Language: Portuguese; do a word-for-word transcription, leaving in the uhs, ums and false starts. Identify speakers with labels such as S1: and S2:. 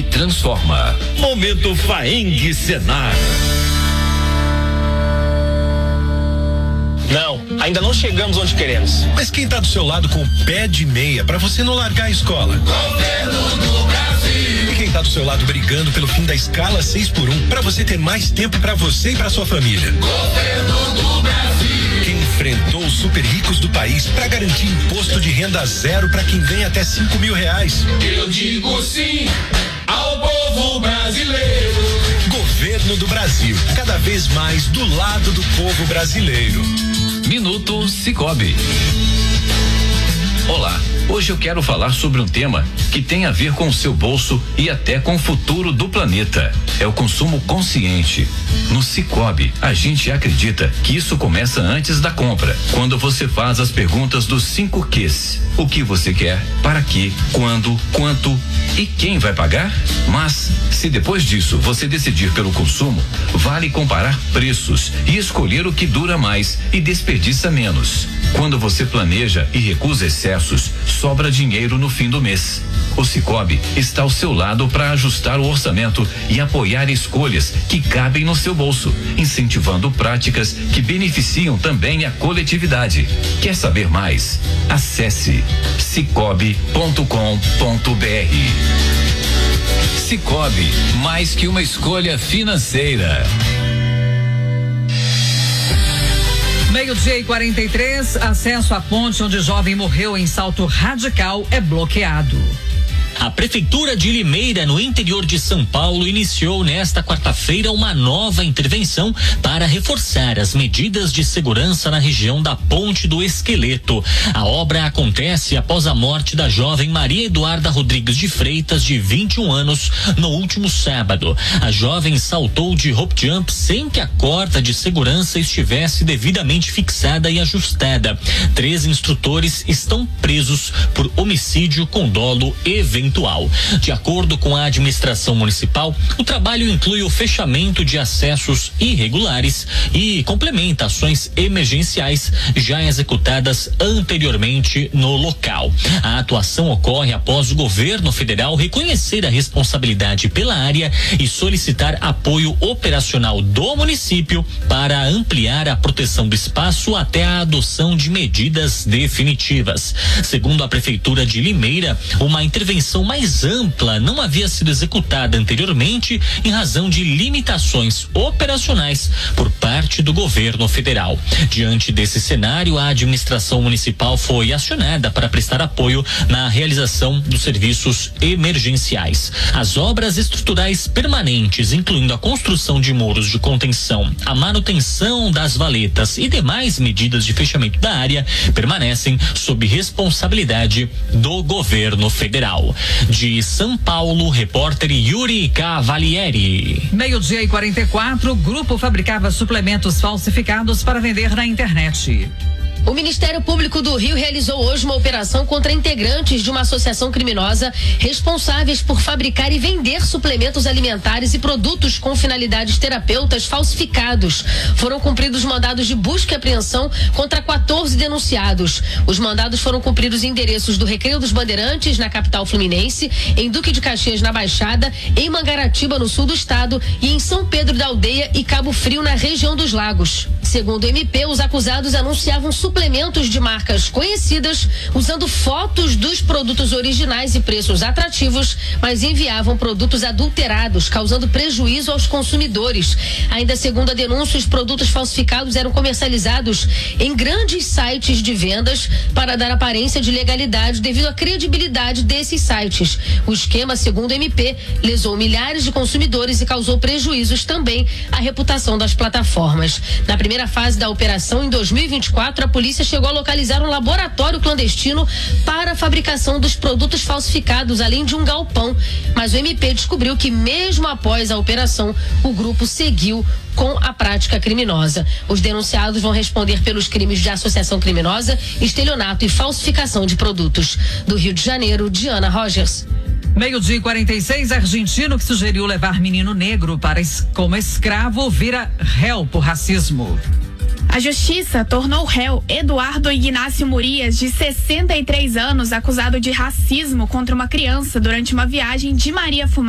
S1: que transforma. Momento Faeng Senar.
S2: Não, ainda não chegamos onde queremos.
S3: Mas quem tá do seu lado com o pé de meia pra você não largar a escola?
S4: Governo do Brasil.
S3: E quem tá do seu lado brigando pelo fim da escala seis por um pra você ter mais tempo pra você e pra sua família?
S4: Governo do Brasil.
S3: Quem enfrentou os super ricos do país pra garantir imposto de renda zero pra quem ganha até cinco mil reais?
S4: Eu digo sim ao povo brasileiro.
S3: Governo do Brasil, cada vez mais do lado do povo brasileiro.
S1: Minuto Sicoob. Olá, hoje eu quero falar sobre um tema que tem a ver com o seu bolso e até com o futuro do planeta. É o consumo consciente. No Sicoob, a gente acredita que isso começa antes da compra, quando você faz as perguntas dos cinco Qs. O que você quer, para quê, quando, quanto e quem vai pagar? Mas, se depois disso você decidir pelo consumo, vale comparar preços e escolher o que dura mais e desperdiça menos. Quando você planeja e recusa excessos, sobra dinheiro no fim do mês. O Sicoob está ao seu lado para ajustar o orçamento e apoiar escolhas que cabem no seu bolso, incentivando práticas que beneficiam também a coletividade. Quer saber mais? Acesse sicoob ponto com ponto br. Sicoob, mais que uma escolha financeira.
S5: Meio-dia e quarenta e três, acesso à ponte onde jovem morreu em salto radical é bloqueado.
S6: A Prefeitura de Limeira, no interior de São Paulo, iniciou nesta quarta-feira uma nova intervenção para reforçar as medidas de segurança na região da Ponte do Esqueleto. A obra acontece após a morte da jovem Maria Eduarda Rodrigues de Freitas, de vinte e um anos, no último sábado. A jovem saltou de rope jump sem que a corda de segurança estivesse devidamente fixada e ajustada. Três instrutores estão presos por homicídio com dolo eventual. De acordo com a administração municipal, o trabalho inclui o fechamento de acessos irregulares e complementa ações emergenciais já executadas anteriormente no local. A atuação ocorre após o governo federal reconhecer a responsabilidade pela área e solicitar apoio operacional do município para ampliar a proteção do espaço até a adoção de medidas definitivas. Segundo a Prefeitura de Limeira, uma intervenção mais ampla não havia sido executada anteriormente em razão de limitações operacionais por parte do governo federal. Diante desse cenário, a administração municipal foi acionada para prestar apoio na realização dos serviços emergenciais. As obras estruturais permanentes, incluindo a construção de muros de contenção, a manutenção das valetas e demais medidas de fechamento da área, permanecem sob responsabilidade do governo federal. De São Paulo, repórter Yuri Cavalieri.
S5: Meio-dia e quarenta e quatro, o grupo fabricava suplementos falsificados para vender na internet.
S7: O Ministério Público do Rio realizou hoje uma operação contra integrantes de uma associação criminosa responsáveis por fabricar e vender suplementos alimentares e produtos com finalidades terapêuticas falsificados. Foram cumpridos mandados de busca e apreensão contra quatorze denunciados. Os mandados foram cumpridos em endereços do Recreio dos Bandeirantes, na capital fluminense, em Duque de Caxias, na Baixada, em Mangaratiba, no sul do estado, e em São Pedro da Aldeia e Cabo Frio, na região dos Lagos. Segundo o M P, os acusados anunciavam suplementos de marcas conhecidas, usando fotos dos produtos originais e preços atrativos, mas enviavam produtos adulterados, causando prejuízo aos consumidores. Ainda segundo a denúncia, os produtos falsificados eram comercializados em grandes sites de vendas para dar aparência de legalidade devido à credibilidade desses sites. O esquema, segundo o M P, lesou milhares de consumidores e causou prejuízos também à reputação das plataformas. Na primeira fase da operação, em dois mil e vinte e quatro, a polícia chegou a localizar um laboratório clandestino para a fabricação dos produtos falsificados, além de um galpão. Mas o M P descobriu que, mesmo após a operação, o grupo seguiu com a prática criminosa. Os denunciados vão responder pelos crimes de associação criminosa, estelionato e falsificação de produtos. Do Rio de Janeiro, Diana Rogers.
S5: Meio-dia e quarenta e seis, argentino que sugeriu levar menino negro para es- como escravo vira réu por racismo.
S8: A justiça tornou réu Eduardo Ignácio Murias, de sessenta e três anos, acusado de racismo contra uma criança durante uma viagem de Maria Fumaça